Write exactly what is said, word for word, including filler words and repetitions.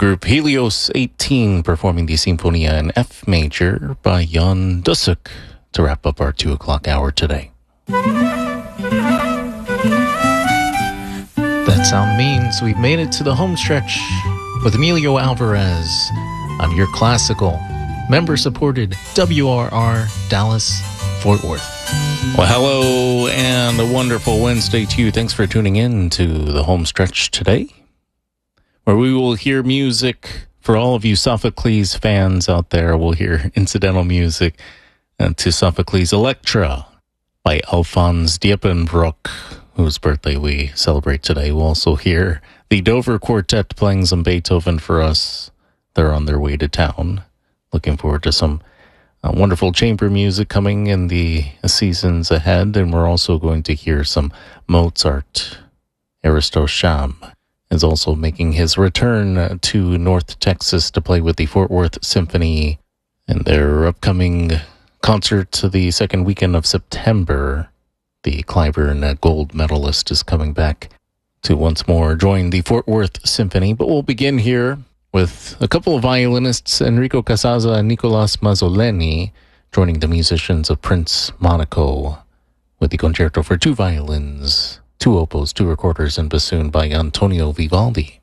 group Helios eighteen performing the Sinfonia in F major by Jan Dussek to wrap up our two o'clock hour today. That sound means we've made it to the home stretch with Emilio Alvarez on your classical, member-supported W R R Dallas Fort Worth. Well, hello and a wonderful Wednesday to you. Thanks for tuning in to the home stretch today, where we will hear music for all of you Sophocles fans out there. We'll hear incidental music uh, to Sophocles' Electra by Alphonse Diepenbroek, whose birthday we celebrate today. We'll also hear the Dover Quartet playing some Beethoven for us. They're on their way to town. Looking forward to some uh, wonderful chamber music coming in the seasons ahead. And we're also going to hear some Mozart. Aristo Sham is also making his return to North Texas to play with the Fort Worth Symphony in their upcoming concert the second weekend of September. The Clyburn Gold medalist is coming back to once more join the Fort Worth Symphony. But we'll begin here with a couple of violinists, Enrico Casaza and Nicolas Mazzoleni, joining the musicians of Prince Monaco with the concerto for two violins, two oboes, two recorders, and bassoon by Antonio Vivaldi.